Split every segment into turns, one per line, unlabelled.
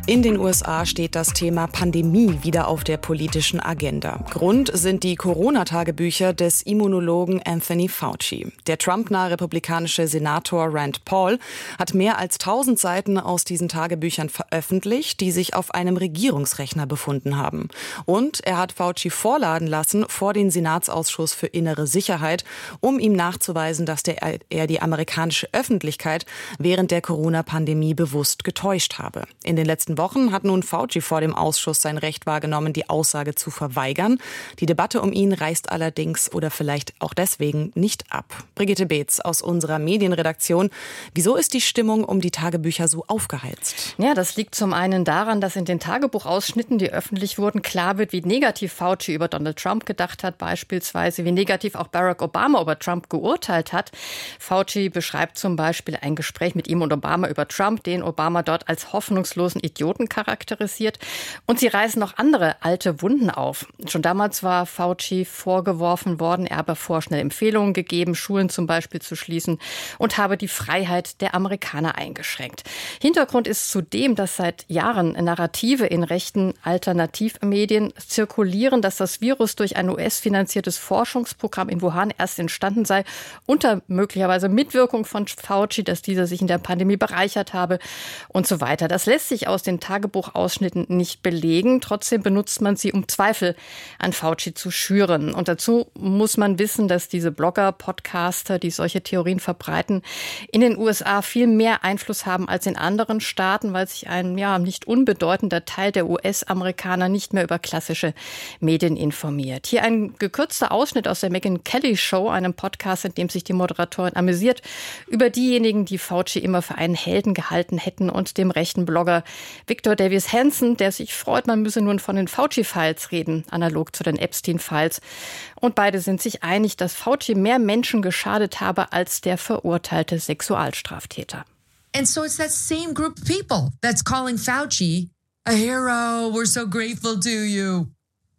In den USA steht das Thema Pandemie wieder auf der politischen Agenda. Grund sind die Corona-Tagebücher des Immunologen Anthony Fauci. Der Trump-nahe republikanische Senator Rand Paul hat mehr als 1000 Seiten aus diesen Tagebüchern veröffentlicht, die sich auf einem Regierungsrechner befunden haben. Und er hat Fauci vorladen lassen vor den Senatsausschuss für innere Sicherheit, um ihm nachzuweisen, dass er die amerikanische Öffentlichkeit während der Corona-Pandemie bewusst getäuscht habe. In den letzten Wochen hat nun Fauci vor dem Ausschuss sein Recht wahrgenommen, die Aussage zu verweigern. Die Debatte um ihn reißt allerdings oder vielleicht auch deswegen nicht ab. Brigitte Beetz aus unserer Medienredaktion. Wieso ist die Stimmung um die Tagebücher so aufgeheizt?
Ja, das liegt zum einen daran, dass in den Tagebuchausschnitten, die öffentlich wurden, klar wird, wie negativ Fauci über Donald Trump gedacht hat, beispielsweise wie negativ auch Barack Obama über Trump geurteilt hat. Fauci beschreibt zum Beispiel ein Gespräch mit ihm und Obama über Trump, den Obama dort als hoffnungslosen Idioten charakterisiert. Und sie reißen noch andere alte Wunden auf. Schon damals war Fauci vorgeworfen worden, er habe vorschnell Empfehlungen gegeben, Schulen zum Beispiel zu schließen und habe die Freiheit der Amerikaner eingeschränkt. Hintergrund ist zudem, dass seit Jahren Narrative in rechten Alternativmedien zirkulieren, dass das Virus durch ein US-finanziertes Forschungsprogramm in Wuhan erst entstanden sei, unter möglicherweise Mitwirkung von Fauci, dass dieser sich in der Pandemie bereichert habe und so weiter. Das lässt sich aus den Tagebuchausschnitten nicht belegen. Trotzdem benutzt man sie, um Zweifel an Fauci zu schüren. Und dazu muss man wissen, dass diese Blogger, Podcaster, die solche Theorien verbreiten, in den USA viel mehr Einfluss haben als in anderen Staaten, weil sich ein nicht unbedeutender Teil der US-Amerikaner nicht mehr über klassische Medien informiert. Hier ein gekürzter Ausschnitt aus der Megyn Kelly Show, einem Podcast, in dem sich die Moderatorin amüsiert über diejenigen, die Fauci immer für einen Helden gehalten hätten, und dem rechten Blogger Victor Davis Hanson, der sich freut, man müsse nun von den Fauci-Files reden, analog zu den Epstein-Files. Und beide sind sich einig, dass Fauci mehr Menschen geschadet habe als der verurteilte Sexualstraftäter.
And so it's that same group of people that's calling Fauci a hero. We're so grateful to you.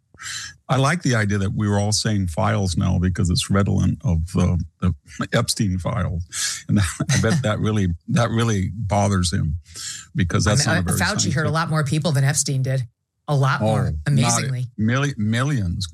I like the idea that we were all saying files now because it's redolent of the Epstein files, and I bet that really bothers him because that's not a very
Fauci hurt a lot more people than Epstein did. A lot more, amazingly.
Millions.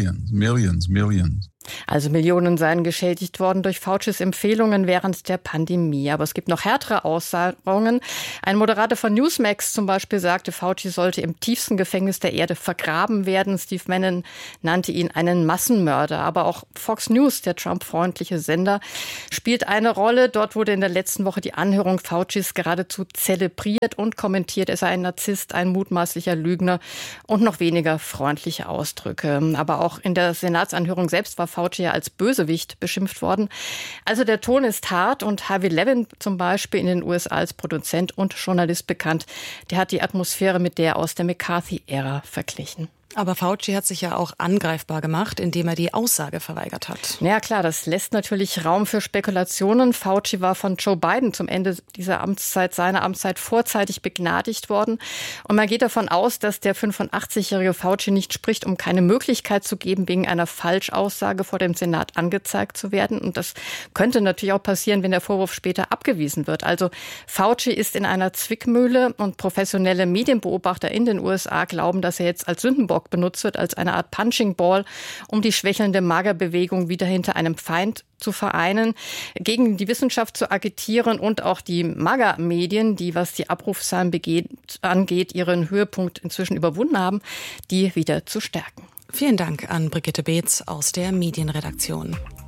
Also Millionen seien geschädigt worden durch Faucis Empfehlungen während der Pandemie. Aber es gibt noch härtere Aussagungen. Ein Moderator von Newsmax zum Beispiel sagte, Fauci sollte im tiefsten Gefängnis der Erde vergraben werden. Steve Bannon nannte ihn einen Massenmörder. Aber auch Fox News, der Trump-freundliche Sender, spielt eine Rolle. Dort wurde in der letzten Woche die Anhörung Faucis geradezu zelebriert und kommentiert, er sei ein Narzisst, ein mutmaßlicher Lügner und noch weniger freundliche Ausdrücke. Aber auch in der Senatsanhörung selbst war Fauci ja als Bösewicht beschimpft worden. Also der Ton ist hart, und Harvey Levin zum Beispiel in den USA als Produzent und Journalist bekannt, der hat die Atmosphäre mit der aus der McCarthy-Ära verglichen.
Aber Fauci hat sich ja auch angreifbar gemacht, indem er die Aussage verweigert hat.
Ja klar, das lässt natürlich Raum für Spekulationen. Fauci war von Joe Biden zum Ende seiner Amtszeit vorzeitig begnadigt worden. Und man geht davon aus, dass der 85-jährige Fauci nicht spricht, um keine Möglichkeit zu geben, wegen einer Falschaussage vor dem Senat angezeigt zu werden. Und das könnte natürlich auch passieren, wenn der Vorwurf später abgewiesen wird. Also Fauci ist in einer Zwickmühle, und professionelle Medienbeobachter in den USA glauben, dass er jetzt als Sündenbock benutzt wird, als eine Art Punching Ball, um die schwächelnde MAGA-Bewegung wieder hinter einem Feind zu vereinen, gegen die Wissenschaft zu agitieren und auch die MAGA-Medien, die, was die Abrufzahlen angeht, ihren Höhepunkt inzwischen überwunden haben, die wieder zu stärken.
Vielen Dank an Brigitte Beetz aus der Medienredaktion.